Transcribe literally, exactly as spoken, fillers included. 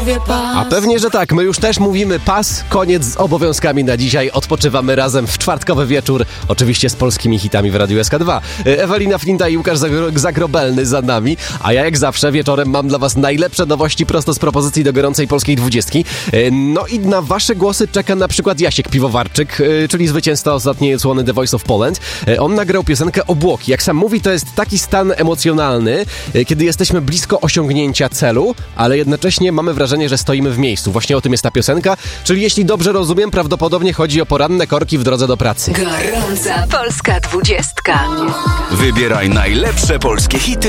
powie pas. A pewnie, że tak. My już też mówimy pas, koniec z obowiązkami na dzisiaj. Odpoczywamy razem w czwartkowy wieczór. Oczywiście z polskimi hitami w Radiu S K dwa. Ewelina Flinta i Łukasz Zagrobelny za nami. A ja jak zawsze wieczorem mam dla was najlepsze nowości prosto z propozycji do gorącej polskiej dwudziestki. No i na wasze głosy czeka na przykład Jasiek Piwowarczyk, czyli zwycięzca ostatniej odsłony The Voice of Poland. On nagrał piosenkę Obłoki. Jak sam mówi, to jest taki stan emocjonalny, kiedy jesteśmy blisko osiągnięcia celu, ale jednocześnie mamy wrażenie, że stoimy w miejscu. Właśnie o tym jest ta piosenka, czyli jeśli dobrze rozumiem, prawdopodobnie chodzi o poranne korki w drodze do pracy. Gorąca polska dwudziestka. Wybieraj najlepsze polskie hity